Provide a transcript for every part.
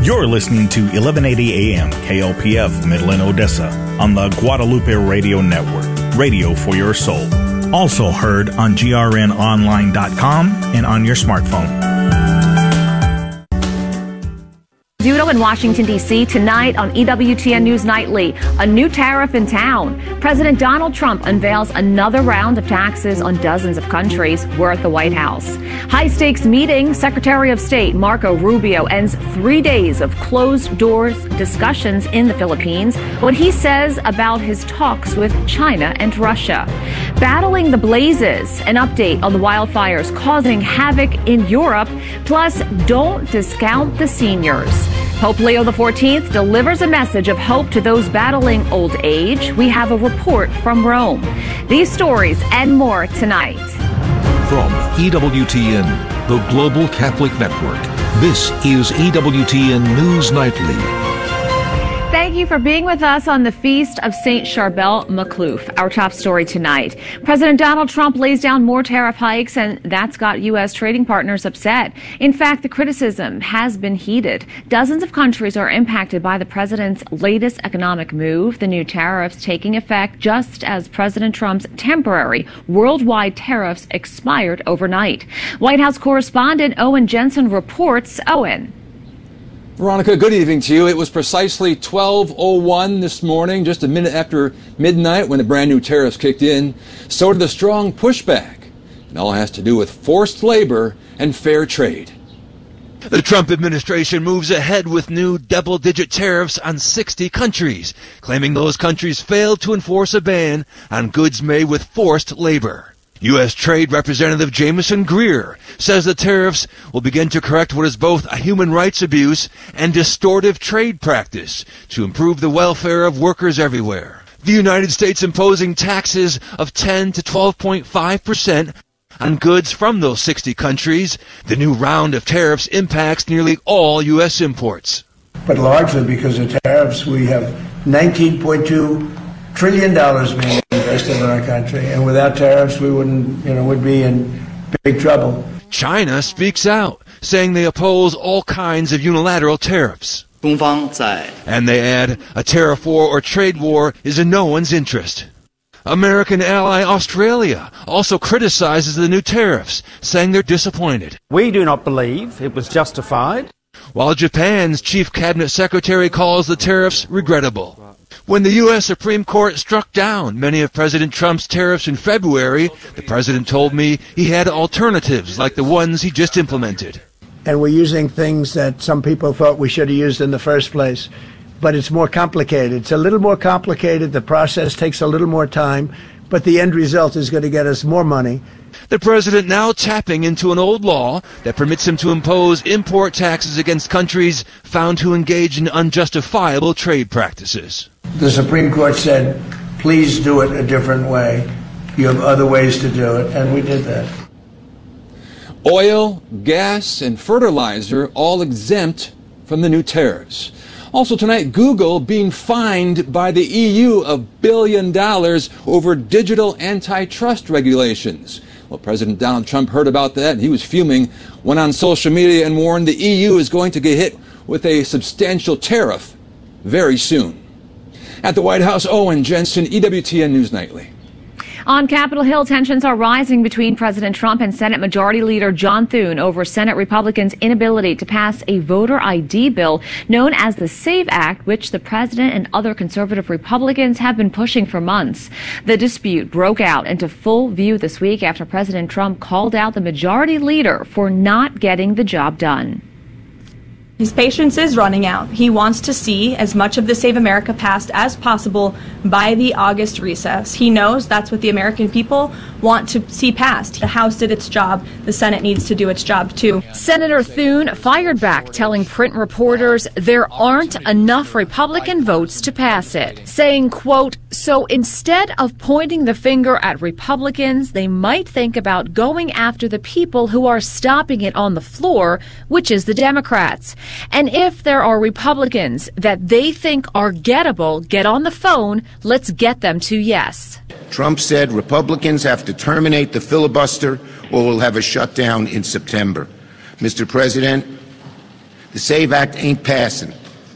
You're listening to 1180 AM KLPF Midland, Odessa on the Guadalupe Radio Network, radio for your soul. Also heard on grnonline.com and on your smartphone. Dudo in Washington, D.C. tonight on EWTN News Nightly. A new tariff in town. President Donald Trump unveils another round of taxes on dozens of countries. We're at the White House. High-stakes meeting. Secretary of State Marco Rubio ends 3 days of closed-doors discussions in the Philippines. What he says about his talks with China and Russia. Battling the blazes. An update on the wildfires causing havoc in Europe. Plus, don't discount the seniors. Pope Leo XIV delivers a message of hope to those battling old age. We have a report from Rome. These stories and more tonight. From EWTN, the Global Catholic Network, this is EWTN News Nightly. Thank you for being with us on the Feast of St. Charbel Makhlouf. Our top story tonight. President Donald Trump lays down more tariff hikes, and that's got U.S. trading partners upset. In fact, the criticism has been heated. Dozens of countries are impacted by the president's latest economic move, the new tariffs taking effect just as President Trump's temporary worldwide tariffs expired overnight. White House correspondent Owen Jensen reports. Owen. Veronica, good evening to you. It was precisely 12:01 this morning, just a minute after midnight, when the brand new tariffs kicked in. So did the strong pushback. It all has to do with forced labor and fair trade. The Trump administration moves ahead with new double-digit tariffs on 60 countries, claiming those countries failed to enforce a ban on goods made with forced labor. U.S. Trade Representative Jameson Greer says the tariffs will begin to correct what is both a human rights abuse and distortive trade practice to improve the welfare of workers everywhere. The United States imposing taxes of 10 to 12.5% on goods from those 60 countries. The new round of tariffs impacts nearly all U.S. imports. But largely because of tariffs, we have $19.2 trillion being invested in our country, and without tariffs, we would be in big trouble. China speaks out, saying they oppose all kinds of unilateral tariffs. And they add, a tariff war or trade war is in no one's interest. American ally Australia also criticizes the new tariffs, saying they're disappointed. We do not believe it was justified. While Japan's chief cabinet secretary calls the tariffs regrettable. When the U.S. Supreme Court struck down many of President Trump's tariffs in February, the president told me he had alternatives like the ones he just implemented. And we're using things that some people thought we should have used in the first place. But it's more complicated. It's a little more complicated. The process takes a little more time. But the end result is going to get us more money. The president now tapping into an old law that permits him to impose import taxes against countries found to engage in unjustifiable trade practices. The Supreme Court said, please do it a different way. You have other ways to do it, and we did that. Oil, gas, and fertilizer all exempt from the new tariffs. Also tonight, Google being fined by the EU $1 billion over digital antitrust regulations. Well, President Donald Trump heard about that, and he was fuming, went on social media and warned the EU is going to get hit with a substantial tariff very soon. At the White House, Owen Jensen, EWTN News Nightly. On Capitol Hill, tensions are rising between President Trump and Senate Majority Leader John Thune over Senate Republicans' inability to pass a voter ID bill known as the SAVE Act, which the president and other conservative Republicans have been pushing for months. The dispute broke out into full view this week after President Trump called out the Majority Leader for not getting the job done. His patience is running out. He wants to see as much of the Save America passed as possible by the August recess. He knows that's what the American people want to see passed. The House did its job. The Senate needs to do its job, too. Senator Thune fired back, telling print reporters there aren't enough Republican votes to pass it, saying, quote, so instead of pointing the finger at Republicans, they might think about going after the people who are stopping it on the floor, which is the Democrats. And if there are Republicans that they think are gettable, get on the phone. Let's get them to yes. Trump said Republicans have to terminate the filibuster or we'll have a shutdown in September. Mr. President, The SAVE Act ain't passing.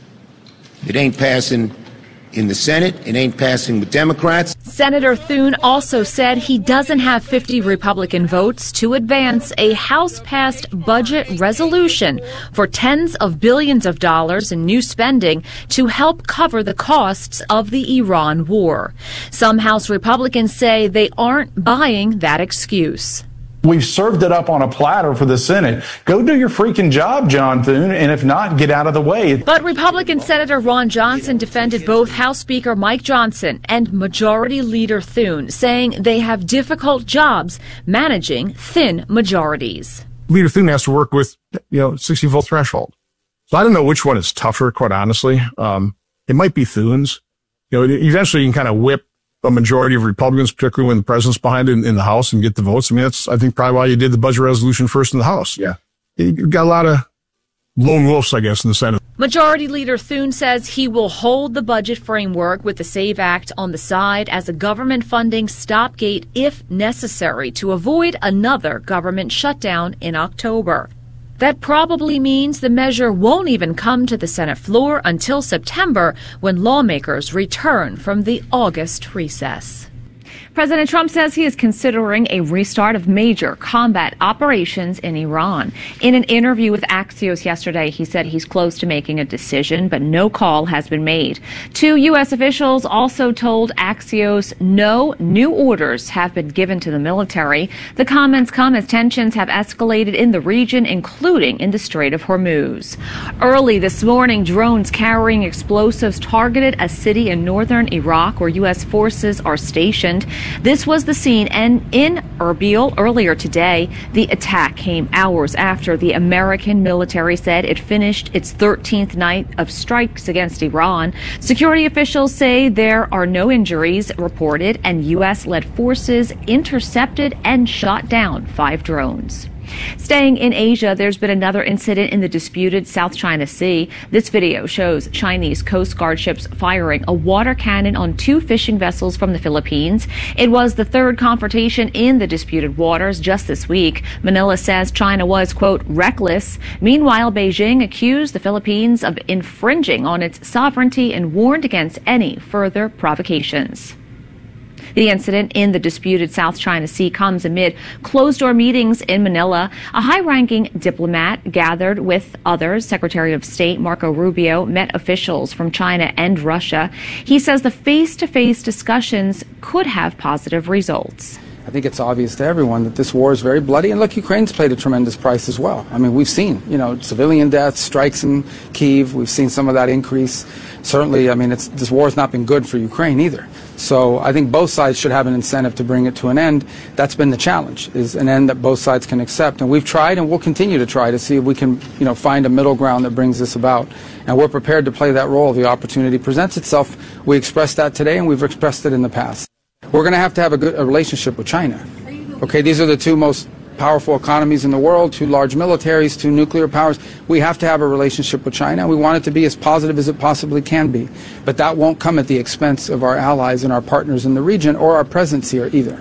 It ain't passing in the Senate. It ain't passing with Democrats. Senator Thune also said he doesn't have 50 Republican votes to advance a House-passed budget resolution for tens of billions of dollars in new spending to help cover the costs of the Iran war. Some House Republicans say they aren't buying that excuse. We've served it up on a platter for the Senate. Go do your freaking job, John Thune, and if not, get out of the way. But Republican Senator Ron Johnson defended both House Speaker Mike Johnson and Majority Leader Thune, saying they have difficult jobs managing thin majorities. Leader Thune has to work with, 60-vote threshold. So I don't know which one is tougher, quite honestly. It might be Thune's. Eventually you can kind of whip a majority of Republicans, particularly when the president's behind it in the House, and get the votes. I mean, that's, I think, probably why you did the budget resolution first in the House. Yeah. You got a lot of lone wolves, I guess, in the Senate. Majority Leader Thune says he will hold the budget framework with the SAVE Act on the side as a government funding stopgate if necessary to avoid another government shutdown in October. That probably means the measure won't even come to the Senate floor until September, when lawmakers return from the August recess. President Trump says he is considering a restart of major combat operations in Iran. In an interview with Axios yesterday, he said he's close to making a decision, but no call has been made. 2 U.S. officials also told Axios no new orders have been given to the military. The comments come as tensions have escalated in the region, including in the Strait of Hormuz. Early this morning, drones carrying explosives targeted a city in northern Iraq where U.S. forces are stationed. This was the scene in Erbil earlier today. The attack came hours after the American military said it finished its 13th night of strikes against Iran. Security officials say there are no injuries reported, and U.S.-led forces intercepted and shot down 5 drones. Staying in Asia, there's been another incident in the disputed South China Sea. This video shows Chinese Coast Guard ships firing a water cannon on 2 fishing vessels from the Philippines. It was the 3rd confrontation in the disputed waters just this week. Manila says China was, quote, reckless. Meanwhile, Beijing accused the Philippines of infringing on its sovereignty and warned against any further provocations. The incident in the disputed South China Sea comes amid closed-door meetings in Manila. A high-ranking diplomat gathered with others. Secretary of State Marco Rubio met officials from China and Russia. He says the face-to-face discussions could have positive results. I think it's obvious to everyone that this war is very bloody. And look, Ukraine's paid a tremendous price as well. I mean, we've seen, civilian deaths, strikes in Kyiv. We've seen some of that increase. Certainly, I mean, this war has not been good for Ukraine either. So I think both sides should have an incentive to bring it to an end. That's been the challenge, is an end that both sides can accept. And we've tried and we'll continue to try to see if we can, find a middle ground that brings this about. And we're prepared to play that role if the opportunity presents itself. We expressed that today and we've expressed it in the past. We're going to have a good relationship with China. Okay, these are the 2 most powerful economies in the world, 2 large militaries, 2 nuclear powers. We have to have a relationship with China. We want it to be as positive as it possibly can be. But that won't come at the expense of our allies and our partners in the region or our presence here either.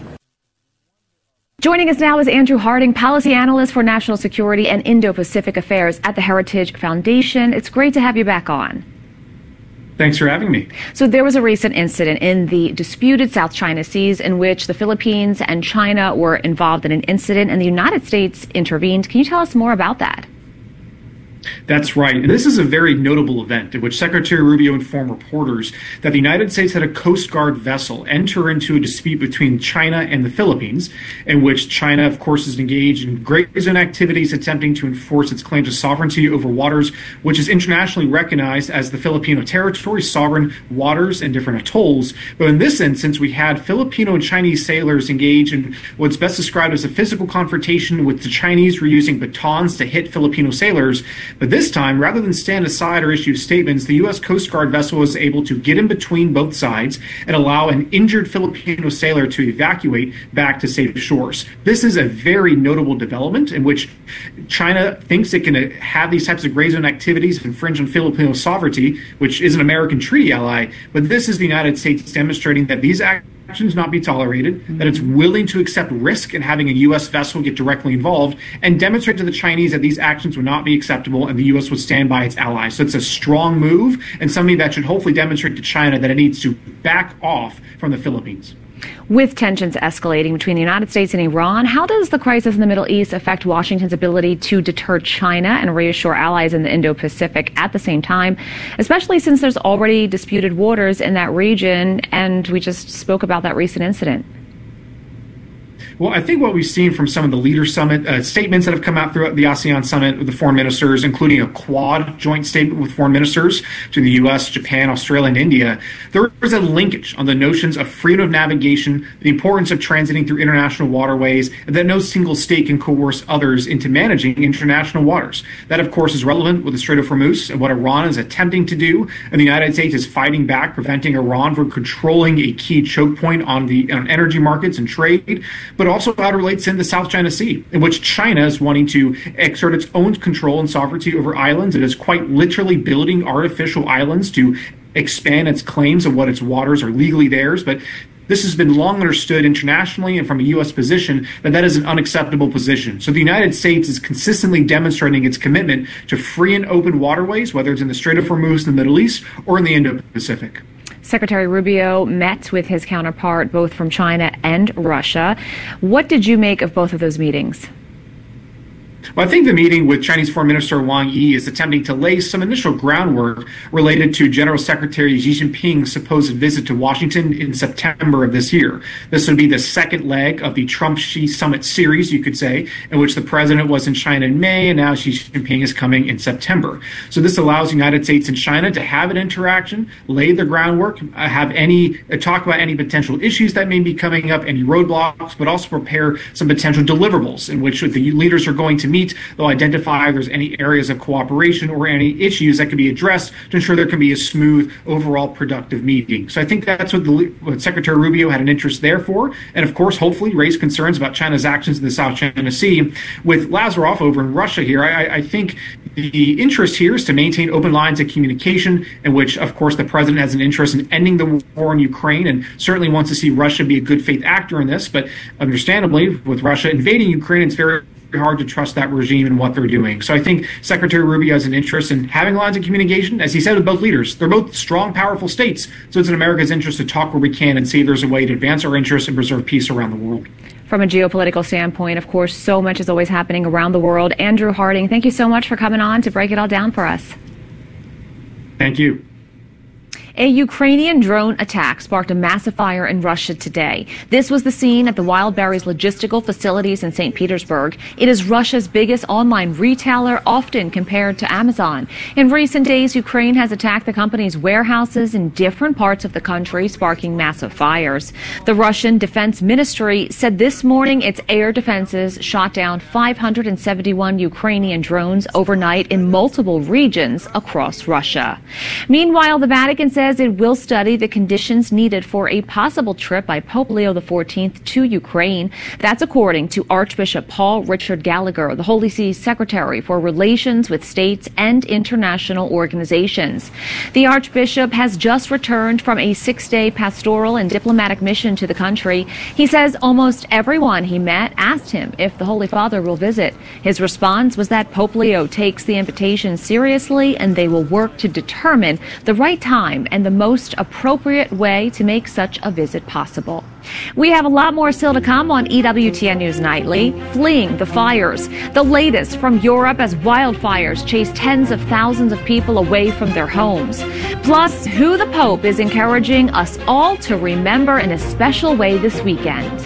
Joining us now is Andrew Harding, policy analyst for national security and Indo-Pacific affairs at the Heritage Foundation. It's great to have you back on. Thanks for having me. So there was a recent incident in the disputed South China Seas in which the Philippines and China were involved in an incident and the United States intervened. Can you tell us more about that? That's right. And this is a very notable event in which Secretary Rubio informed reporters that the United States had a Coast Guard vessel enter into a dispute between China and the Philippines, in which China, of course, is engaged in gray zone activities attempting to enforce its claims of sovereignty over waters, which is internationally recognized as the Filipino territory, sovereign waters, and different atolls. But in this instance, we had Filipino and Chinese sailors engage in what's best described as a physical confrontation, with the Chinese were using batons to hit Filipino sailors. But this time, rather than stand aside or issue statements, the U.S. Coast Guard vessel was able to get in between both sides and allow an injured Filipino sailor to evacuate back to safe shores. This is a very notable development in which China thinks it can have these types of gray zone activities infringe on Filipino sovereignty, which is an American treaty ally. But this is the United States demonstrating that these activities actions not be tolerated, that it's willing to accept risk in having a U.S. vessel get directly involved, and demonstrate to the Chinese that these actions would not be acceptable and the U.S. would stand by its allies. So it's a strong move and something that should hopefully demonstrate to China that it needs to back off from the Philippines. With tensions escalating between the United States and Iran, how does the crisis in the Middle East affect Washington's ability to deter China and reassure allies in the Indo-Pacific at the same time, especially since there's already disputed waters in that region, and we just spoke about that recent incident? Well, I think what we've seen from some of the leader summit statements that have come out throughout the ASEAN summit with the foreign ministers, including a Quad joint statement with foreign ministers to the U.S., Japan, Australia, and India, there is a linkage on the notions of freedom of navigation, the importance of transiting through international waterways, and that no single state can coerce others into managing international waters. That, of course, is relevant with the Strait of Hormuz and what Iran is attempting to do, and the United States is fighting back, preventing Iran from controlling a key choke point on energy markets and trade, but also how it relates in the South China Sea, in which China is wanting to exert its own control and sovereignty over islands. It is quite literally building artificial islands to expand its claims of what its waters are legally theirs. But this has been long understood internationally and from a U.S. position that that is an unacceptable position. So the United States is consistently demonstrating its commitment to free and open waterways, whether it's in the Strait of Hormuz in the Middle East or in the Indo-Pacific. Secretary Rubio met with his counterpart both from China and Russia. What did you make of both of those meetings? Well, I think the meeting with Chinese Foreign Minister Wang Yi is attempting to lay some initial groundwork related to General Secretary Xi Jinping's supposed visit to Washington in September of this year. This would be the second leg of the Trump-Xi summit series, you could say, in which the president was in China in May, and now Xi Jinping is coming in September. So this allows the United States and China to have an interaction, lay the groundwork, talk about any potential issues that may be coming up, any roadblocks, but also prepare some potential deliverables in which the leaders are going to meet. They'll identify if there's any areas of cooperation or any issues that can be addressed to ensure there can be a smooth, overall productive meeting. So I think that's what Secretary Rubio had an interest there for. And of course, hopefully raise concerns about China's actions in the South China Sea. With Lazaroff over in Russia here, I think the interest here is to maintain open lines of communication, in which, of course, the president has an interest in ending the war in Ukraine and certainly wants to see Russia be a good faith actor in this. But understandably, with Russia invading Ukraine, it's very hard to trust that regime and what they're doing. So I think Secretary Rubio has an interest in having lines of communication. As he said with both leaders, they're both strong, powerful states. So it's in America's interest to talk where we can and see if there's a way to advance our interests and preserve peace around the world. From a geopolitical standpoint, of course, so much is always happening around the world. Andrew Harding, thank you so much for coming on to break it all down for us. Thank you. A Ukrainian drone attack sparked a massive fire in Russia today. This was the scene at the Wildberries logistical facilities in St. Petersburg. It is Russia's biggest online retailer, often compared to Amazon. In recent days, Ukraine has attacked the company's warehouses in different parts of the country, sparking massive fires. The Russian Defense Ministry said this morning its air defenses shot down 571 Ukrainian drones overnight in multiple regions across Russia. Meanwhile, the Vatican says it will study the conditions needed for a possible trip by Pope Leo XIV to Ukraine. That's according to Archbishop Paul Richard Gallagher, the Holy See's Secretary for Relations with States and International Organizations. The Archbishop has just returned from a 6-day pastoral and diplomatic mission to the country. He says almost everyone he met asked him if the Holy Father will visit. His response was that Pope Leo takes the invitation seriously and they will work to determine the right time and the most appropriate way to make such a visit possible. We have a lot more still to come on EWTN News Nightly. Fleeing the fires. The latest from Europe as wildfires chase tens of thousands of people away from their homes. Plus, who the Pope is encouraging us all to remember in a special way this weekend.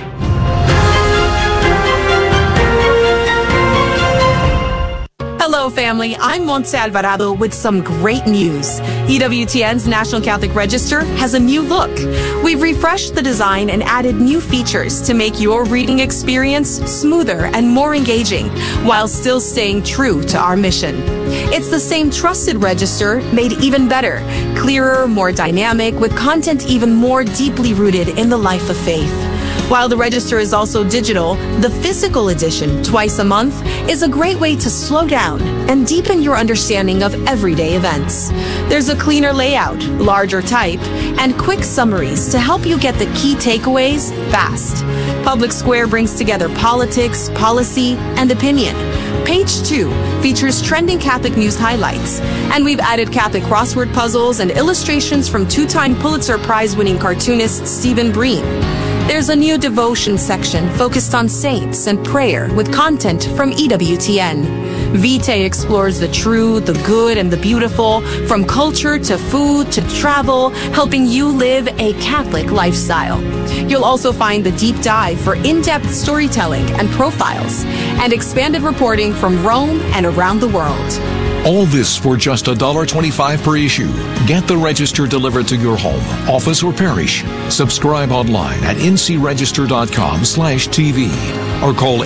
Hello, family. I'm Montse Alvarado with some great news. EWTN's National Catholic Register has a new look. We've refreshed the design and added new features to make your reading experience smoother and more engaging, while still staying true to our mission. It's the same trusted register, made even better, clearer, more dynamic, with content even more deeply rooted in the life of faith. While the Register is also digital, the physical edition, twice a month, is a great way to slow down and deepen your understanding of everyday events. There's a cleaner layout, larger type, and quick summaries to help you get the key takeaways fast. Public Square brings together politics, policy, and opinion. Page 2 features trending Catholic news highlights, and we've added Catholic crossword puzzles and illustrations from two-time Pulitzer Prize-winning cartoonist Stephen Breen. There's a new devotion section focused on saints and prayer with content from EWTN. Vitae explores the true, the good, and the beautiful, from culture to food to travel, helping you live a Catholic lifestyle. You'll also find the deep dive for in-depth storytelling and profiles, and expanded reporting from Rome and around the world. All this for just $1.25 per issue. Get the Register delivered to your home, office, or parish. Subscribe online at ncregister.com/TV or call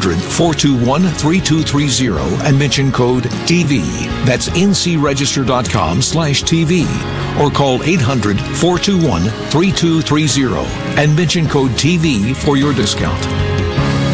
800-421-3230 and mention code TV. That's ncregister.com/TV or call 800-421-3230 and mention code TV for your discount.